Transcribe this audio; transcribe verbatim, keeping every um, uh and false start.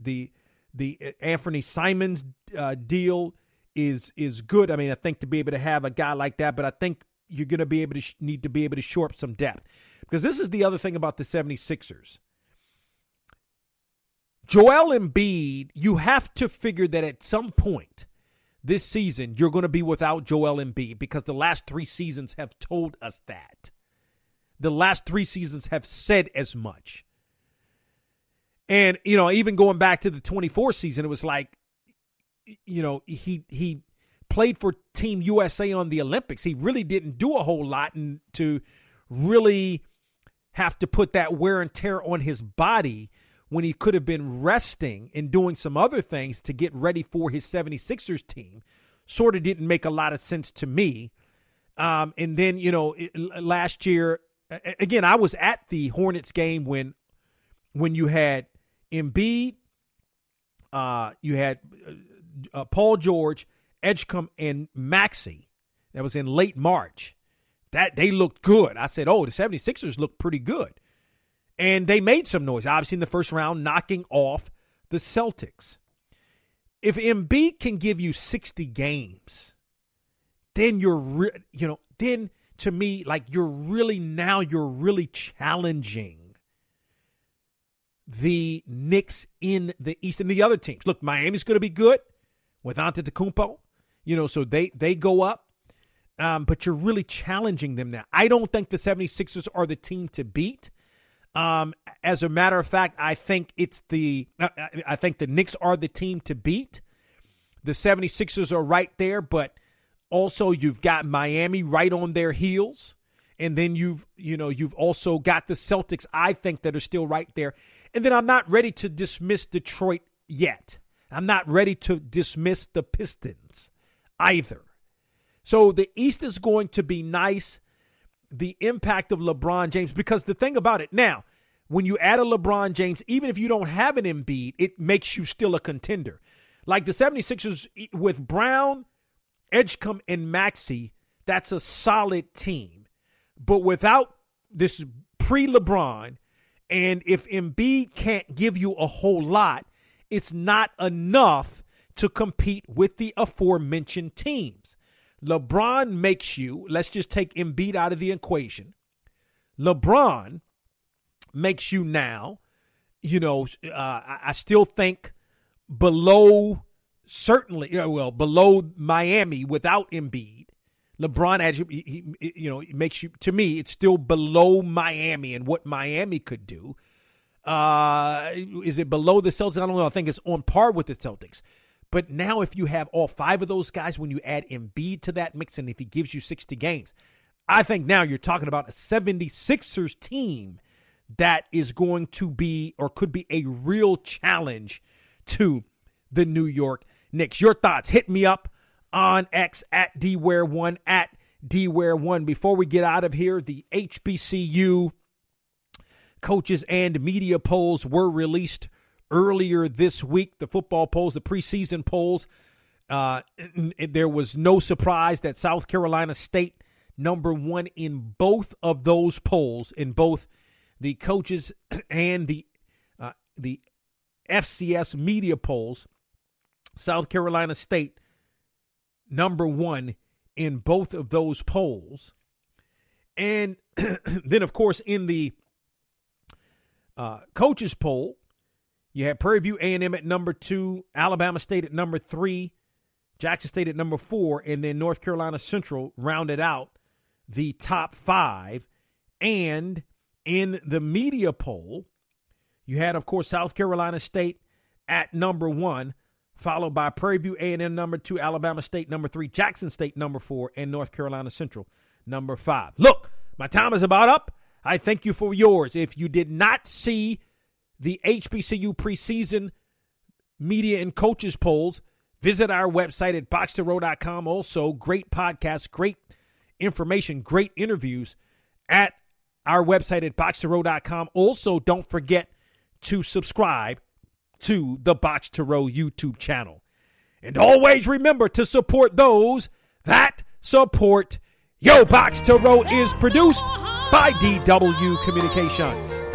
the the Anthony Simons uh, deal is is good. I mean, I think to be able to have a guy like that, but I think you're going to be able to sh- need to be able to shore up some depth, because this is the other thing about the seventy-sixers. Joel Embiid, you have to figure that at some point this season you're going to be without Joel Embiid, because the last three seasons have told us that. The last three seasons have said as much. And, you know, even going back to the twenty-four season, it was like, you know, he he played for Team U S A on the Olympics. He really didn't do a whole lot and to really have to put that wear and tear on his body when he could have been resting and doing some other things to get ready for his seventy-sixers team. Sort of didn't make a lot of sense to me. Um, and then, you know, it, last year, again, I was at the Hornets game when when you had Embiid, uh, you had uh, Paul George, Edgecombe, and Maxey. That was in late March. That they looked good. I said, oh, the seventy-sixers look pretty good. And they made some noise, obviously, in the first round, knocking off the Celtics. If Embiid can give you sixty games, then you're, re- you know, then to me, like you're really, now you're really challenging the Knicks in the East and the other teams. Look, Miami's going to be good with Antetokounmpo, you know, so they, they go up, um, but you're really challenging them now. I don't think the seventy-sixers are the team to beat. Um, as a matter of fact, I think it's the, I think the Knicks are the team to beat. The seventy-sixers are right there, but also you've got Miami right on their heels. And then you've, you know, you've also got the Celtics, I think, that are still right there. And then I'm not ready to dismiss Detroit yet. I'm not ready to dismiss the Pistons either. So the East is going to be nice. The impact of LeBron James, because the thing about it now, when you add a LeBron James, even if you don't have an Embiid, it makes you still a contender. Like the seventy-sixers with Brown, Edgecombe, and Maxey, that's a solid team. But without this pre-LeBron, and if Embiid can't give you a whole lot, it's not enough to compete with the aforementioned teams. LeBron makes you, let's just take Embiid out of the equation. LeBron makes you now, you know, uh, I still think below, certainly, well, below Miami without Embiid. LeBron, as you, he, you know, makes you, to me, it's still below Miami and what Miami could do. Uh, is it below the Celtics? I don't know. I think it's on par with the Celtics. But now if you have all five of those guys, when you add Embiid to that mix, and if he gives you sixty games, I think now you're talking about a seventy-sixers team that is going to be or could be a real challenge to the New York Knicks. Your thoughts, hit me up on X at D Ware one, at D Ware one. Before we get out of here, the H B C U coaches and media polls were released earlier this week. The football polls, the preseason polls, uh, there was no surprise that South Carolina State, number one in both of those polls, in both the coaches and the uh, the F C S media polls. South Carolina State, number one in both of those polls. And then, of course, in the uh, coaches poll, you had Prairie View A and M at number two, Alabama State at number three, Jackson State at number four, and then North Carolina Central rounded out the top five. And in the media poll, you had, of course, South Carolina State at number one, followed by Prairie View A and M number two, Alabama State number three, Jackson State number four, and North Carolina Central number five. Look, my time is about up. I thank you for yours. If you did not see the H B C U preseason media and coaches polls, visit our website at box to row dot com. Also, great podcasts, great information, great interviews at our website at box to row dot com. Also, don't forget to subscribe to the Box to Row YouTube channel. And always remember to support those that support you. Box to Row is produced by D W Communications.